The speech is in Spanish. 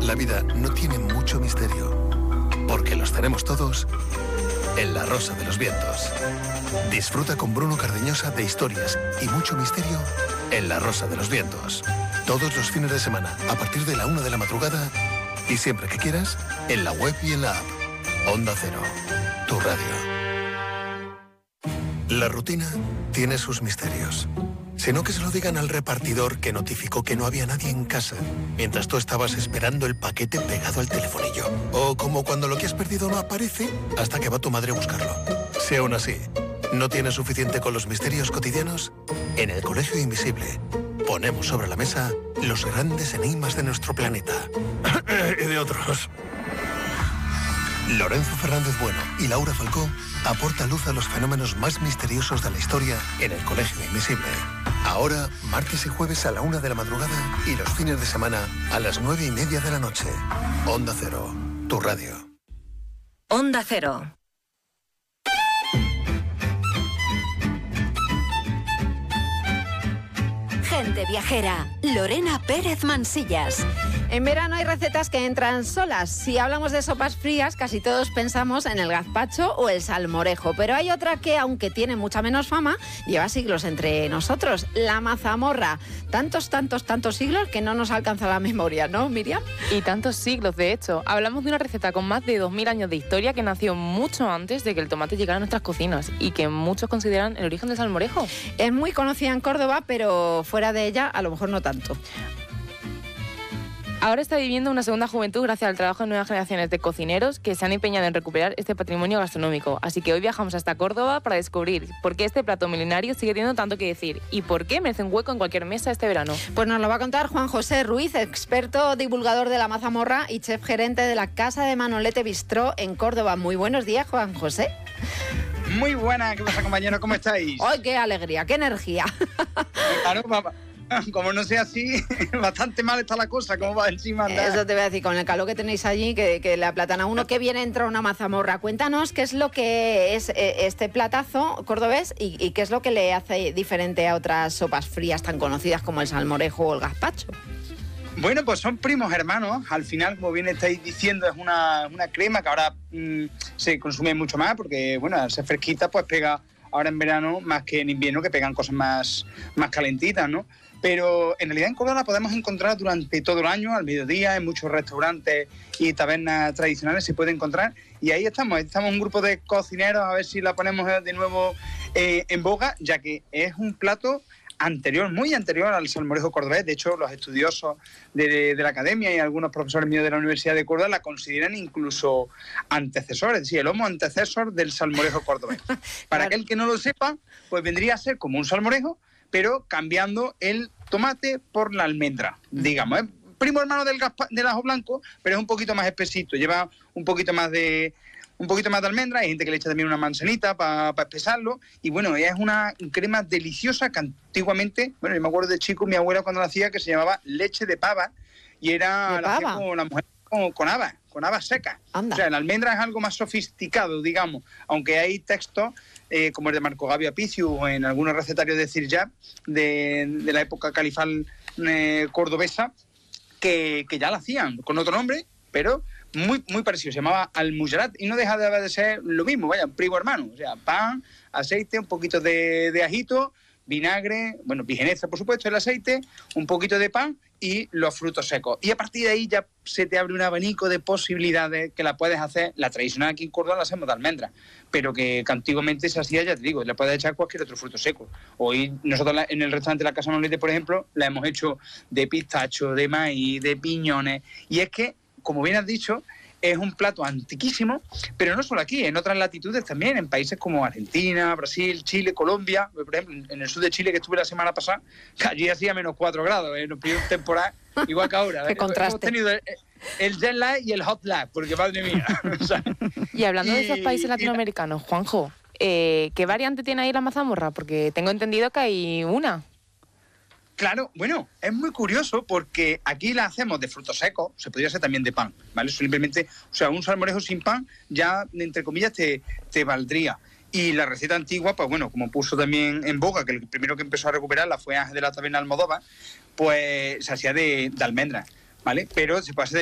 La vida no tiene mucho misterio, porque los tenemos todos en La Rosa de los Vientos. Disfruta con Bruno Cardeñosa de historias y mucho misterio en La Rosa de los Vientos. Todos los fines de semana, a partir de la 1 de la madrugada y siempre que quieras, en la web y en la app. Onda Cero, tu radio. La rutina tiene sus misterios. Si no, que se lo digan al repartidor que notificó que no había nadie en casa mientras tú estabas esperando el paquete pegado al telefonillo. O como cuando lo que has perdido no aparece hasta que va tu madre a buscarlo. Si aún así no tienes suficiente con los misterios cotidianos, en el Colegio Invisible ponemos sobre la mesa los grandes enigmas de nuestro planeta. Y de otros. Lorenzo Fernández Bueno y Laura Falcó aportan luz a los fenómenos más misteriosos de la historia en el Colegio Invisible. Ahora, martes y jueves a la 1 de la madrugada y los fines de semana a las 9:30 de la noche. Onda Cero, tu radio. Onda Cero. Gente viajera, Lorena Pérez Mansillas. En verano hay recetas que entran solas. Si hablamos de sopas frías, casi todos pensamos en el gazpacho o el salmorejo. Pero hay otra que, aunque tiene mucha menos fama, lleva siglos entre nosotros. La mazamorra. Tantos siglos que no nos alcanza la memoria, ¿no, Miriam? Y tantos siglos, de hecho. Hablamos de una receta con más de 2000 años de historia que nació mucho antes de que el tomate llegara a nuestras cocinas y que muchos consideran el origen del salmorejo. Es muy conocida en Córdoba, pero fuera de ella a lo mejor no tanto. Ahora está viviendo una segunda juventud gracias al trabajo de nuevas generaciones de cocineros que se han empeñado en recuperar este patrimonio gastronómico. Así que hoy viajamos hasta Córdoba para descubrir por qué este plato milenario sigue teniendo tanto que decir y por qué merece un hueco en cualquier mesa este verano. Pues nos lo va a contar Juan José Ruiz, experto divulgador de la mazamorra y chef gerente de la Casa de Manolete Bistró en Córdoba. Muy buenos días, Juan José. Muy buena, ¿qué pasa, compañeros? ¿Cómo estáis? ¡Ay, qué alegría, qué energía! Claro, papá. Como no sea así, bastante mal está la cosa, ¿cómo va encima andar? Eso te voy a decir, con el calor que tenéis allí, que le aplatan a uno, que bien entra una mazamorra. Cuéntanos qué es lo que es este platazo cordobés y qué es lo que le hace diferente a otras sopas frías tan conocidas como el salmorejo o el gazpacho. Bueno, pues son primos hermanos. Al final, como bien estáis diciendo, es una crema que ahora se consume mucho más porque, bueno, al ser fresquita, pues pega ahora en verano más que en invierno, que pegan cosas más calentitas, ¿no? Pero en realidad en Córdoba la podemos encontrar durante todo el año, al mediodía, en muchos restaurantes y tabernas tradicionales se puede encontrar. Y ahí estamos un grupo de cocineros a ver si la ponemos de nuevo en boga, ya que es un plato anterior, muy anterior al salmorejo cordobés. De hecho, los estudiosos de la academia y algunos profesores míos de la Universidad de Córdoba la consideran incluso antecesor, es decir, el homo antecesor del salmorejo cordobés. Para aquel que no lo sepa, pues vendría a ser como un salmorejo, pero cambiando el tomate por la almendra, digamos. Es primo hermano del ajo blanco, pero es un poquito más espesito, lleva un poquito más de almendra, hay gente que le echa también una manzanita para espesarlo, y bueno, es una crema deliciosa que antiguamente, bueno, yo me acuerdo de chico, mi abuela cuando la hacía, que se llamaba leche de pava, y era la hacía con la mujer con habas secas. Anda. O sea, la almendra es algo más sofisticado, digamos, aunque hay textos como el de Marco Gabio Apiciu o en algunos recetarios de Cirjab de la época califal cordobesa que ya la hacían con otro nombre, pero muy parecido, se llamaba almujarat y no deja de ser lo mismo, vaya, primo hermano, o sea, pan, aceite, un poquito de ajito, vinagre, bueno, vigeneza por supuesto, el aceite, un poquito de pan y los frutos secos. Y a partir de ahí ya se te abre un abanico de posibilidades que la puedes hacer. La tradicional aquí en Córdoba la hacemos de almendra, pero que antiguamente se hacía, ya te digo, le puedes echar cualquier otro fruto seco. Hoy nosotros en el restaurante La Casa Manolete, por ejemplo, la hemos hecho de pistacho, de maíz, de piñones, y es que, como bien has dicho, es un plato antiquísimo, pero no solo aquí, en otras latitudes también, en países como Argentina, Brasil, Chile, Colombia. Por ejemplo, en el sur de Chile, que estuve la semana pasada, que allí hacía menos 4 grados, nos pidió un temporal, igual que ahora. Qué contraste. Hemos tenido el jet lag y el hot lag, porque madre mía. O sea, y hablando de esos países latinoamericanos, Juanjo, ¿qué variante tiene ahí la mazamorra? Porque tengo entendido que hay una. Claro, bueno, es muy curioso porque aquí la hacemos de frutos secos, se podría hacer también de pan, ¿vale? Simplemente, o sea, un salmorejo sin pan ya, entre comillas, te valdría. Y la receta antigua, pues bueno, como puso también en boga, que el primero que empezó a recuperarla fue Ángel de la Taberna Almodóvar, pues se hacía de almendras, ¿vale? Pero se puede hacer